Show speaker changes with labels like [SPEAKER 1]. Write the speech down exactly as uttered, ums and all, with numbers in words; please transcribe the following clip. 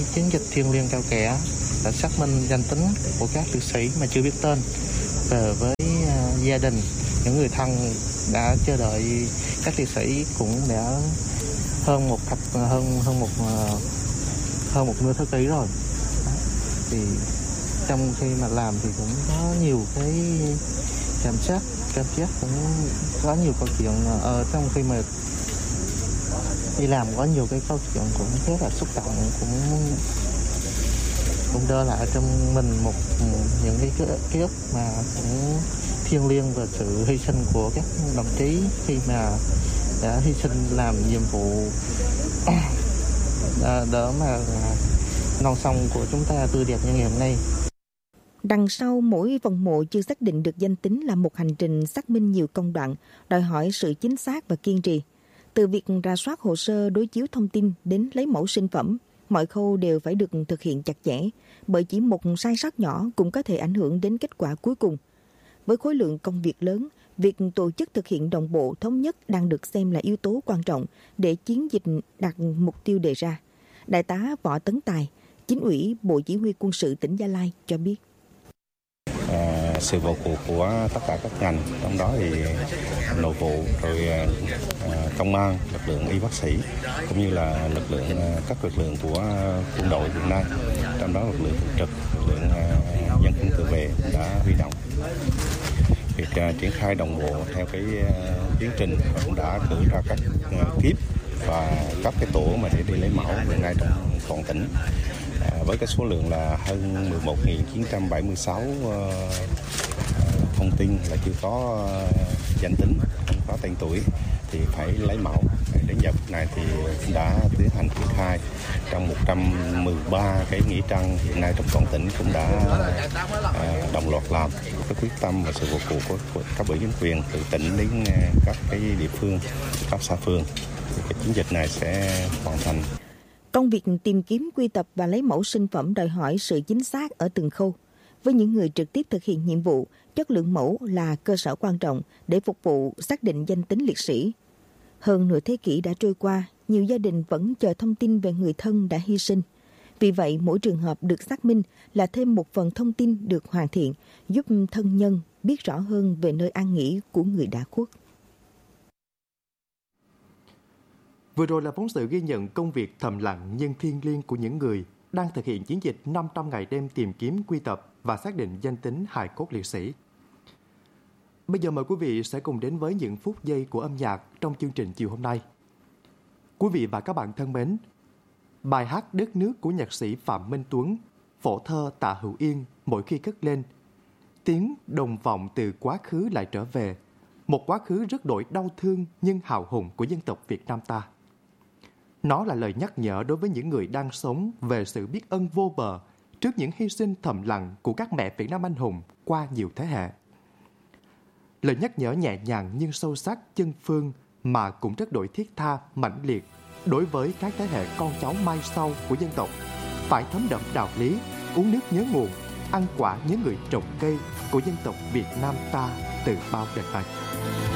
[SPEAKER 1] Chiến dịch thiêng liêng cao kẻ đã xác minh danh tính của các liệt sĩ mà chưa biết tên về với uh, gia đình, những người thân đã chờ đợi các liệt sĩ cũng đã hơn một thập hơn hơn một uh, hơn một nửa thế kỷ rồi. Thì trong khi mà làm thì cũng có nhiều cái cảm giác cảm giác cũng có nhiều câu chuyện ở trong khi mà đi làm, có nhiều cái câu chuyện cũng rất là xúc động, cũng cũng đưa lại trong mình một những cái ký ức mà cũng thiêng liêng về sự hy sinh của các đồng chí khi mà đã hy sinh làm nhiệm vụ đỡ mà non sông của chúng ta tươi đẹp như ngày hôm nay.
[SPEAKER 2] Đằng sau mỗi vòng mộ chưa xác định được danh tính là một hành trình xác minh nhiều công đoạn, đòi hỏi sự chính xác và kiên trì. Từ việc rà soát hồ sơ, đối chiếu thông tin đến lấy mẫu sinh phẩm, mọi khâu đều phải được thực hiện chặt chẽ, bởi chỉ một sai sót nhỏ cũng có thể ảnh hưởng đến kết quả cuối cùng. Với khối lượng công việc lớn, việc tổ chức thực hiện đồng bộ thống nhất đang được xem là yếu tố quan trọng để chiến dịch đạt mục tiêu đề ra. Đại tá Võ Tấn Tài, Chính ủy Bộ Chỉ huy Quân sự tỉnh Gia Lai cho biết.
[SPEAKER 3] À, sự vào cuộc của tất cả các ngành, trong đó thì nội vụ, rồi à, công an, lực lượng y bác sĩ, cũng như là lực lượng các lực lượng của quân đội hiện nay, trong đó lực lượng thường trực, lực lượng à, dân quân tự vệ đã huy động. Việc à, triển khai đồng bộ theo cái à, tiến trình cũng đã cử ra các à, kíp và các cái tổ mà để đi lấy mẫu hiện nay trong toàn tỉnh. À, với cái số lượng là hơn mười một nghìn chín trăm bảy mươi sáu uh, thông tin là chưa có uh, danh tính, không có tên tuổi thì phải lấy mẫu. Đến giờ phút này thì đã tiến hành triển khai trong một trăm mười ba cái nghĩa trang hiện nay trong toàn tỉnh cũng đã uh, đồng loạt làm. Cái quyết tâm và sự vào cuộc của, của các ủy chính quyền từ tỉnh đến uh, các cái địa phương, các xã phường, thì cái chiến dịch này sẽ hoàn thành.
[SPEAKER 2] Công việc tìm kiếm, quy tập và lấy mẫu sinh phẩm đòi hỏi sự chính xác ở từng khâu. Với những người trực tiếp thực hiện nhiệm vụ, chất lượng mẫu là cơ sở quan trọng để phục vụ xác định danh tính liệt sĩ. Hơn nửa thế kỷ đã trôi qua, nhiều gia đình vẫn chờ thông tin về người thân đã hy sinh. Vì vậy, mỗi trường hợp được xác minh là thêm một phần thông tin được hoàn thiện, giúp thân nhân biết rõ hơn về nơi an nghỉ của người đã khuất.
[SPEAKER 4] Vừa rồi là phóng sự ghi nhận công việc thầm lặng nhưng thiêng liêng của những người đang thực hiện chiến dịch năm trăm ngày đêm tìm kiếm, quy tập và xác định danh tính hài cốt liệt sĩ. Bây giờ mời quý vị sẽ cùng đến với những phút giây của âm nhạc trong chương trình chiều hôm nay. Quý vị và các bạn thân mến, bài hát Đất nước của nhạc sĩ Phạm Minh Tuấn, phổ thơ Tạ Hữu Yên mỗi khi cất lên, tiếng đồng vọng từ quá khứ lại trở về, một quá khứ rất đổi đau thương nhưng hào hùng của dân tộc Việt Nam ta. Nó là lời nhắc nhở đối với những người đang sống về sự biết ơn vô bờ trước những hy sinh thầm lặng của các mẹ Việt Nam anh hùng qua nhiều thế hệ. Lời nhắc nhở nhẹ nhàng nhưng sâu sắc, chân phương mà cũng rất đổi thiết tha, mãnh liệt đối với các thế hệ con cháu mai sau của dân tộc. Phải thấm đậm đạo lý, uống nước nhớ nguồn, ăn quả nhớ người trồng cây của dân tộc Việt Nam ta từ bao đời nay.